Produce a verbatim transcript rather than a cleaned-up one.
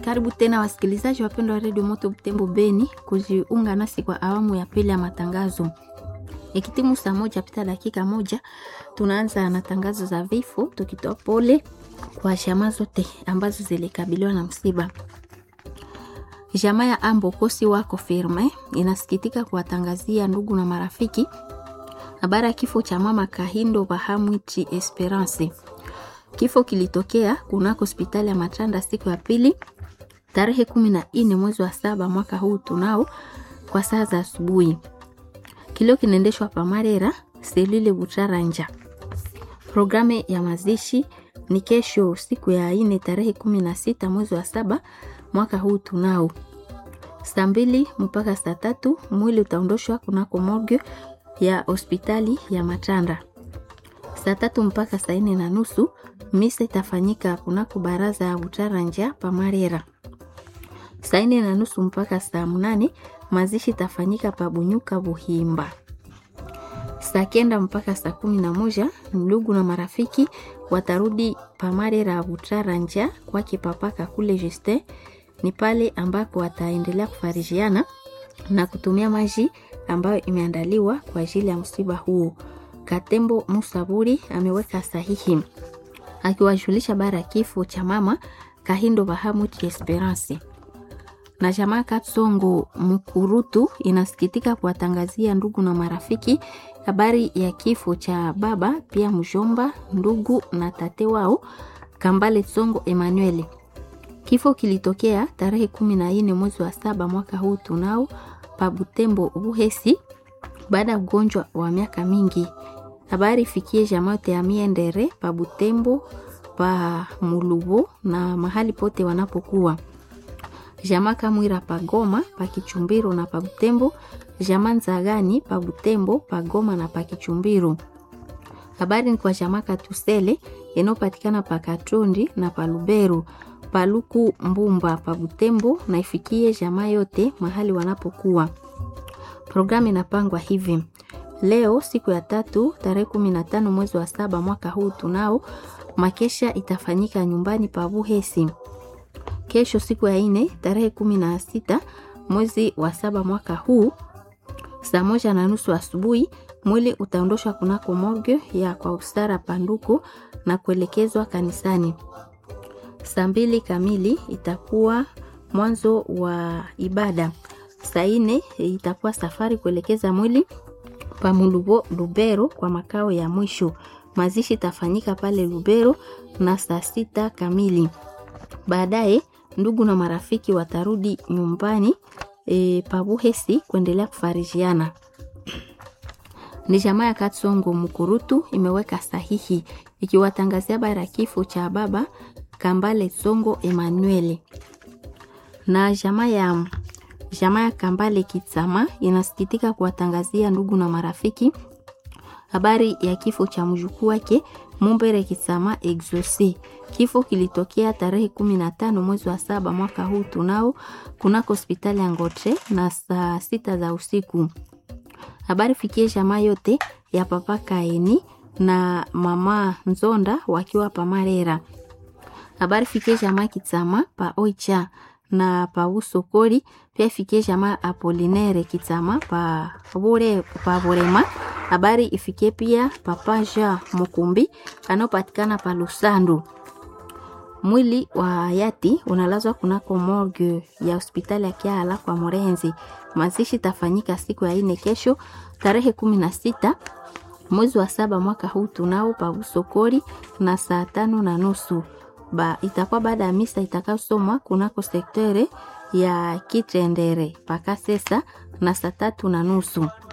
Karibu tena wasikilizaji wapendwa wa Radio Moto Butembo Beni kujiunga nasi kwa awamu ya pili ya matangazo. Ikitimu saa moja pita dakika moja tunaanza na tangazo za vifo, tukitoa pole kwa jamaa zote ambazo zilikabiliwa na msiba. Jamaa ya Ambo Kosi wako firme inasikitika kuwatangazia ndugu na marafiki habari ya kifo cha mama Kahindo Bahamwiti Esperance. Kifo kilitokea kunako hospitali ya Matanda siku ya pili tarehe kumi na nne mwezi wa saba mwaka huu tunao kwa saa za asubuhi. Kilio kinaendeshwa pa Marera selile Butaranja. Programe ya mazishi ni kesho siku ya nne tarehe kumi na sita mwezi wa saba mwaka huu tunao. Saa mbili mpaka saa tatu mwili utaondoshwa kunako morgue ya hospitali ya Matanda. Saa tatu mpaka saa nne na nusu misa itafanyika kunako baraza ya Butaranja pa Marera. Saa nne na nusu mpaka saa mnane mazishi itafanyika pa Bunyuka Buhimba. Saa kenda mpaka saa kumi na moja ndugu na marafiki watarudi pa Marera Butaranja kwake papaka kule Justin. Ni pale ambako wataendelea kufarijiana na kutumia maji ambayo imeandaliwa kwa ajili ya msiba huo. Katembo Musaburi ameweka sahihi akiwajulisha bara kifo cha mama Kahindo Bahamwiti Esperance. Na jamaa Katsongo Mukurutu inasikitika kuwatangazia ndugu na marafiki habari ya kifo cha baba pia mjomba, ndugu na tate wao Kambale Tsongo Emmanuel. Kifo kilitokea tarehe kumi na nne mwezi wa saba mwaka huu tunao pa Butembo Buhesi baada ya ugonjwa wa miaka mingi. Habari fikie jamaa ya Miendere pa Butembo pa Mulubo na mahali pote wanapokuwa. Jamaa Kamwira pa Goma pa Kichumbiro na pa Butembo, jamaa Nzagani pa Butembo pa Goma na pa Kichumbiro. Habari ni kwa jamaa Katusele inopatikana pa Katondi na pa Lubero, pa Luku Mbumba pa Butembo na ifikie jamaa yote mahali wanapokuwa. Programu inapangwa hivi. Leo siku ya tatu tarehe kumi na tano mwezi wa saba mwaka huu tunao makesha itafanyika nyumbani pa Buhesi. Kesho siku ya nne tarehe kumi na sita mwezi wa saba mwaka huu saa moja na nusu asubuhi mwili utaondoshwa kunako morgue ya kwa Usara Panduku na kuelekezwa kanisani. Saa mbili kamili itakuwa mwanzo wa ibada. Saa nne itakuwa safari kuelekeza mwili pa Mulubo Lubero kwa makao ya mwisho. Mazishi itafanyika pale Lubero na saa sita kamili. Baadaye ndugu na marafiki watarudi nyumbani e, pa Buhesi kuendelea kufarijiana. Ni jamaa ya Katsongo Mukurutu imeweka sahihi ikiwatangazia bara kifo cha baba Kambale Tsongo Emmanuel. Na jamaa ya jamaa ya Kambale Kitsama inasikitika kuwatangazia ndugu na marafiki habari ya kifo cha mjukuu wake Mumbere Kitsama Exaucé. Kifo kilitokea tarehe kumi na tano mwezi wa saba mwaka huu tunao kunako hospitali ya Ngotre na saa sita za usiku. Habari fikie jamaa yote ya papa Kaeni na mama Nzonda wakiwa pa Marera. Habari fikie jamaa Kitsama pa Oicha na pa Usokori, pia fikie jamaa Apolinere Kitsama pa Bure pa Borema. Habari ifikie pia papa Ja Mukumbi anaopatikana pa Lusandu. Mwili wa hayati unalazwa kunako morgue ya hospitali ya Kiala kwa Morenzi. Mazishi tafanyika siku ya nne kesho tarehe kumi na sita mwezi wa saba mwaka huu tunao pa Usokori na saa tano na nusu. Ba itakuwa baada ya misa itakayosomwa kunako sektere ya Kitendere paka sesa na saa tatu na nusu.